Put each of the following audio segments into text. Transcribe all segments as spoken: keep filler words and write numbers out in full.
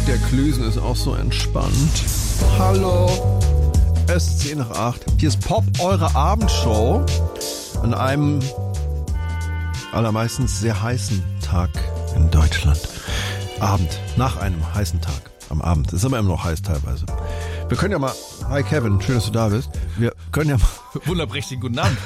Der Klüsen ist auch so entspannt. Hallo, es ist zehn nach acht. Hier ist Pop, eure Abendshow. An einem allermeistens sehr heißen Tag in Deutschland. Abend, nach einem heißen Tag. Am Abend. Es ist aber immer noch heiß teilweise. Wir können ja mal... Hi Kevin, schön, dass du da bist. Wir können ja mal... Wunderprächtigen guten Abend.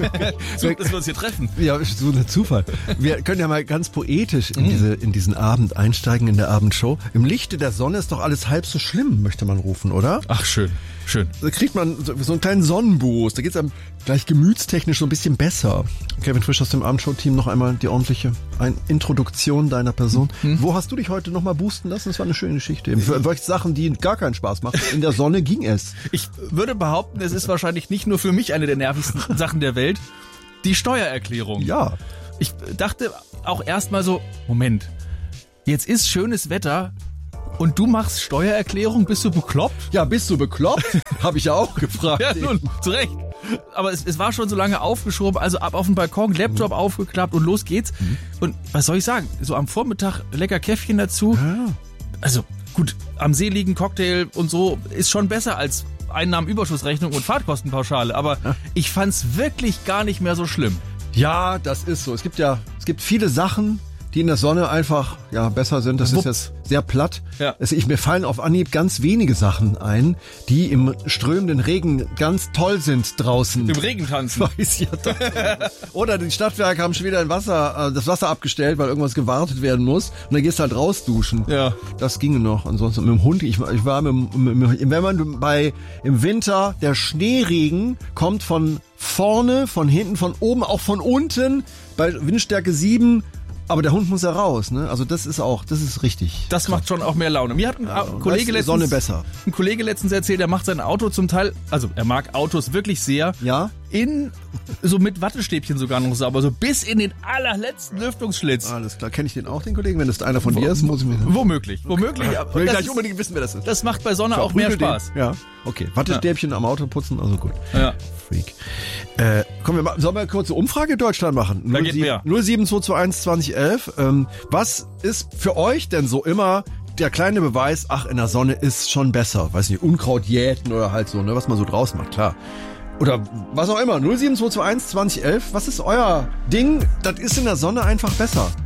So, dass wir uns hier treffen. Ja, so ein Zufall. Wir können ja mal ganz poetisch in, diese, in diesen Abend einsteigen, in der Abendshow. Im Lichte der Sonne ist doch alles halb so schlimm, möchte man rufen, oder? Ach, schön, schön. Da kriegt man so, so einen kleinen Sonnenboost. Da geht's einem gleich gemütstechnisch so ein bisschen besser. Kevin Frisch aus dem Abendshow-Team, noch einmal die ordentliche ein Introduktion deiner Person. Mhm. Wo hast du dich heute nochmal boosten lassen? Das war eine schöne Geschichte. Für solche Sachen, die gar keinen Spaß machen. In der Sonne ging es. Ich würde behaupten, es ist wahrscheinlich nicht nur für mich eine der nervigsten Sachen der Welt. Die Steuererklärung. Ja. Ich dachte auch erstmal so, Moment, jetzt ist schönes Wetter und du machst Steuererklärung, bist du bekloppt? Ja, bist du bekloppt? Habe ich ja auch gefragt. Ja, nun, zu Recht. Aber es, es war schon so lange aufgeschoben, also ab auf den Balkon, Laptop mhm. aufgeklappt und los geht's. Mhm. Und was soll ich sagen? So am Vormittag lecker Käffchen dazu. Ja. Also gut, am See liegen, Cocktail und so ist schon besser als Einnahmenüberschussrechnung und Fahrtkostenpauschale. Aber ja. ich fand's wirklich gar nicht mehr so schlimm. Ja, das ist so. Es gibt ja, es gibt viele Sachen, die in der Sonne einfach ja besser sind. Das Wupp. ist jetzt sehr platt. Ja. Also ich, mir fallen auf Anhieb ganz wenige Sachen ein, die im strömenden Regen ganz toll sind draußen. Im Regen tanzen. Weiß ja das. Oder die Stadtwerke haben schon wieder ein Wasser, das Wasser abgestellt, weil irgendwas gewartet werden muss. Und dann gehst du halt raus duschen. Ja. Das ginge noch. Ansonsten mit dem Hund. Ich, ich war mit, mit, wenn man bei im Winter der Schneeregen kommt von vorne, von hinten, von oben, auch von unten bei Windstärke sieben. Aber der Hund muss ja raus, ne? Also das ist auch, das ist richtig. Das macht schon auch mehr Laune. Mir hat ein, ja, Kollege letztens, Sonne besser. ein Kollege letztens erzählt, er macht sein Auto zum Teil, also er mag Autos wirklich sehr, ja? in, so mit Wattestäbchen sogar noch sauber, so bis in den allerletzten Lüftungsschlitz. Alles klar, kenne ich den auch, den Kollegen? Wenn das einer von Wo, dir ist, muss ich mir... Womöglich, womöglich. Okay. Ich will gleich unbedingt wissen, wer das ist. Das macht bei Sonne auch mehr Spaß. Den. Ja, okay. Wattestäbchen ja. am Auto putzen, also gut. Ja. Freak. Äh, komm, wir mal, sollen wir eine kurze Umfrage in Deutschland machen? Da geht mehr. null sieben zwei zwei eins zwanzig elf. Ähm, was ist für euch denn so immer der kleine Beweis, ach, in der Sonne ist schon besser? Weiß nicht, Unkraut jäten oder halt so, ne, was man so draus macht, klar. Oder was auch immer, null sieben zwei zwei eins zwanzig elf. Was ist euer Ding? Das ist in der Sonne einfach besser.